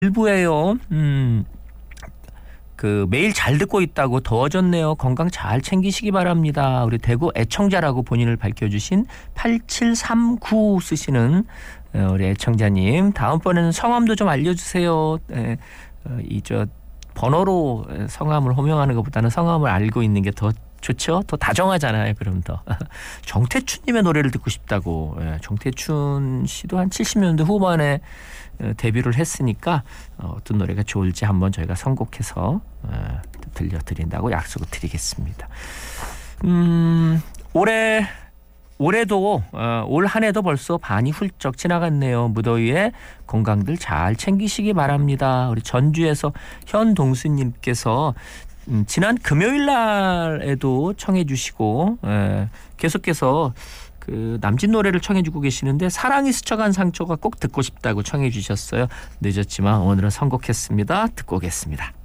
일부에요. 매일 잘 듣고 있다고 더워졌네요. 건강 잘 챙기시기 바랍니다. 우리 대구 애청자라고 본인을 밝혀주신 8739 쓰시는 우리 애청자님. 다음번에는 성함도 좀 알려주세요. 번호로 성함을 호명하는 것보다는 성함을 알고 있는 게 더 좋죠. 더 다정하잖아요. 그럼 더. 정태춘님의 노래를 듣고 싶다고. 정태춘 씨도 한 70년대 후반에 데뷔를 했으니까 어떤 노래가 좋을지 한번 저희가 선곡해서 들려드린다고 약속을 드리겠습니다. 올해도 올 한 해도 벌써 반이 훌쩍 지나갔네요. 무더위에 건강들 잘 챙기시기 바랍니다. 우리 전주에서 현동수님께서 지난 금요일 날에도 청해 주시고 계속해서 남진 노래를 청해 주고 계시는데 사랑이 스쳐간 상처가 꼭 듣고 싶다고 청해 주셨어요. 늦었지만 오늘은 선곡했습니다. 듣고 오겠습니다.